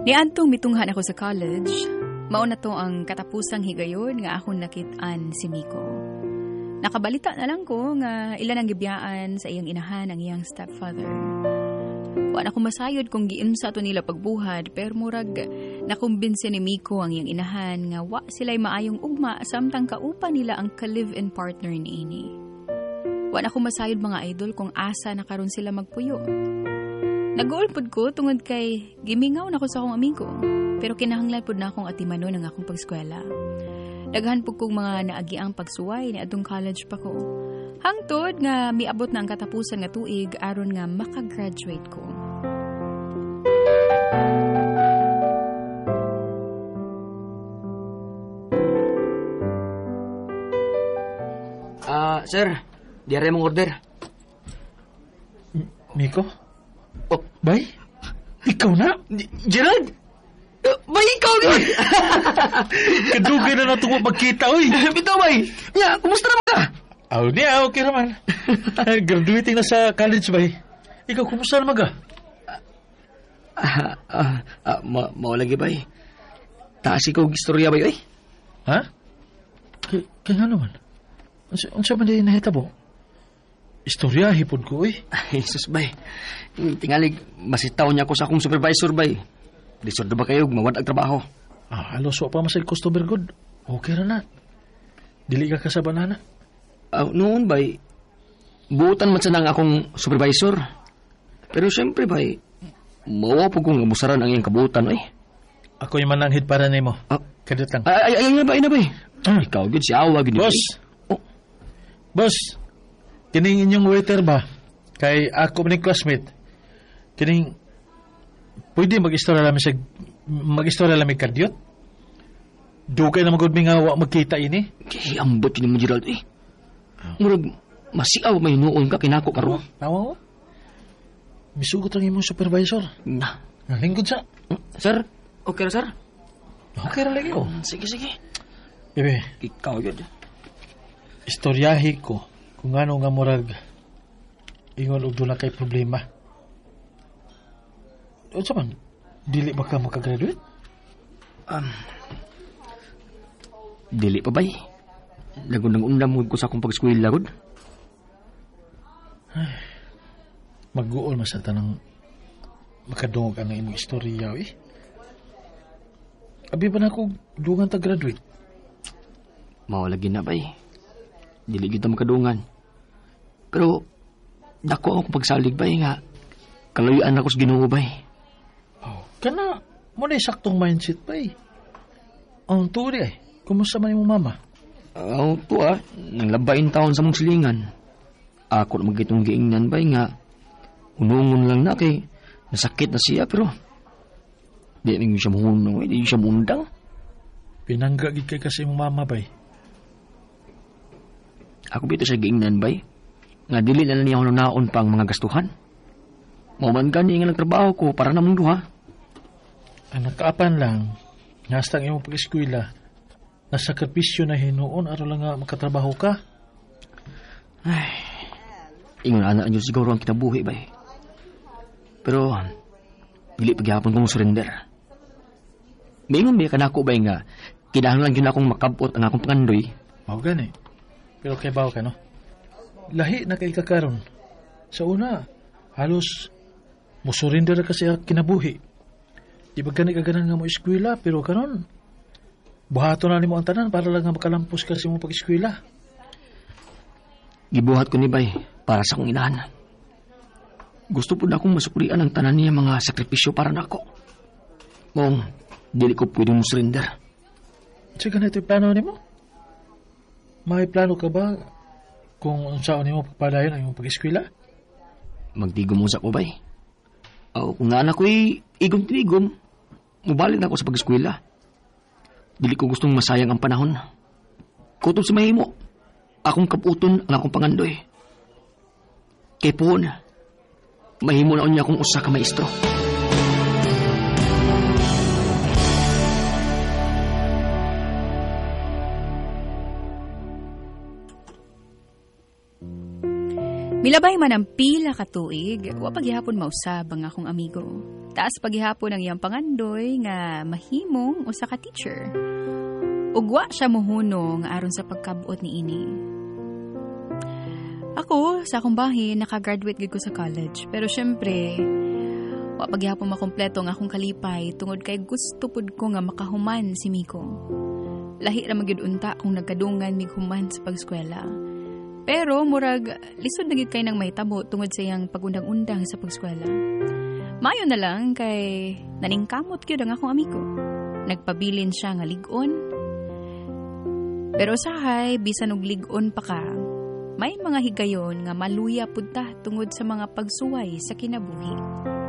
Niadtong mitunghan ako sa college, mao na to ang katapusang higayon nga akong nakit-an si Miko. Nakabalita na lang ko nga ilan ang gibiyaan sa iyang inahan ang iyang stepfather. Wala ako masayod kung giunsa to nila pagbuhad, pero murag nakumbinsi ni Miko ang iyang inahan nga wa sila'y maayong ugma samtang kaupa nila ang ka-live-in partner ni ini. Wala ako masayod mga idol kung asa na karon sila magpuyo. Nag-uulpod ko tungod kay gimingaw na ko sa akong amigo, pero kinahanglan pod na akong atimanon ang akong pagskwela. Daghan po kong mga naagiang pagsuway ni adtong college pa ko. Hangtod nga miabot na ang katapusan nga tuig aron nga makagraduate ko. Sir, diare mong order. Miko? Oh, Bay? Ikaw na? Gerald! Bay, ikaw yun! Kadugay na natin magkita, oy! Bito, bay! Ya, kumusta naman ka? Aw, niya, okay naman. Graduating na sa college, bay. Ikaw, kumusta naman ka? Maulagi, bay. Taas ikaw istorya, bay, oy. Ha? Kaya nga naman. Unsa man din nahitabo? Istorya, hipon ko, oy. Jesus, bay. Tingalig, masitaw niya ko sa akong supervisor, bay. Disordo ba kayo, mawad ang trabaho? Halos wa pa masay customer good. Okay ra na. Dili ka kasabanana. Noon, bay, buutan man sa nang akong supervisor. Pero siyempre, bay, mawa po kong abusaran ang iyong kabuutan, oy. Ako yung mananghid para nimo. Kadot lang. Ay na, bay. Ikaw, good si Awa, good. Boss! Boss! Kining inyong waiter ba? Kay ako maning classmate. Kining pwede mag-istorya lamig kadyot? Dugay na magod mi nga wa magkita ini. Kay ambot yun mo, Gerald, eh. Murag, masiaw may noon ka, kinako karo. Tawa ko? Misugot lang imong supervisor. Na. Lingkod sa. Sir? Okay ra, sir? Okay ra lagi ko. Sige. Bebe, Ikaw yun. istoryahi ko kung ano nga murag ingon og dula kay problema. Unsa man? Dili ba ka makagraduate? Dili pa, bay. Lagon ng undam ko sa akong pag-eskwela, gud. Mag-uol man sa tanang makadungog ang imong istorya, eh. Abi ba na ako dungan ta graduate? Mawalagi na, bay. Dili gyud ta makadungan. Pero dako ako pagsalig, bay, nga kalayuan ako sa Ginoo, bay. Oh, kana mo na saktong mindset, bay. Ang tuloy ay, kumusta man imong mama? Nang labain taon sa mong silingan. Ako na magitong giingnan, bay, nga unungon lang na kay nasakit na siya, pero di rin siya mahunong, di siya mundang. Pinangga gid kay kasi imong mama, bay. Ako bito siya giingnan, bay. Nga dili na niya ako naon pa ang mga gastuhan. Mauman gani nga nagtrabaho ko para namang duha. Ang nakaapan lang, ngastang imong pag-eskwela, nasakripisyo na hinuon aron lang nga makatrabaho ka. Ay, ingon anak niyo siguro ang kinabuhi, bay. Pero dili pagyapon kong surrender. Mingon ba kanako, bay, nga kinahanglan gyud akong makabot ang akong pangandoy. Mao gani. Pero kay bawo ka, no? Lahi na kay kakaron. Sa una, halos musurrender ka sa kinabuhi. Di ba gani kaganan nga mo eskwela, pero karon buhato na nimo ang tanan para lang nga makalampos ka sa imong pag-eskwela. Gibuhat ko ni bay para sa akong inahan. Gusto po na akong masuklian ang tanan niya mga sakripisyo para nako. Mong, dili ko pwedeng musurrender. Sige na ito yung plano nimo? May plano ka ba kung saan nimo pagpadayon ang imong pag-eskwela? Magtigom mo sa ko, bay. Kung nga anak ko'y igom-tigom, mubalik na ako sa pag-eskwela. Dili ko gustong masayang ang panahon. Kutob sa mahimo, akong kaputon ang akong pangandoy. Kay puhon, mahimo na niya akong usa ka maestro. Milabay man ang pila ka tuig, wa paghihapon mausab ang akong amigo. Taas paghihapon ang iyang pangandoy nga mahimong usa ka teacher. Ugwa siya muhunong aron sa pagkabuot ni ini. Ako, sa akong bahin, nakagraduate gid ko sa college. Pero syempre, wa paghihapon makompleto ang akong kalipay tungod kay gusto pud ko nga makahuman si Miko. Lahi ra magyud unta kung nagkadungan mig human sa pagskwela. Pero murag lisod na gid kay nang mahitabo tungod sa iyang pagundang-undang sa pagskwela. Mayo na lang kay naningkamot gyud ang akong amigo. Nagpabilin siya nga lig-on. Pero usahay bisan og lig-on pa ka, may mga higayon nga maluya pud ta tungod sa mga pagsuway sa kinabuhi.